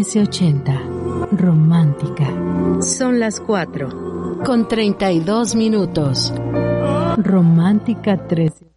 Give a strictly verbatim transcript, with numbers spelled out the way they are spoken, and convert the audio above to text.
trece ochenta. Romántica. Son las cuatro. Con treinta y dos minutos. Romántica trece.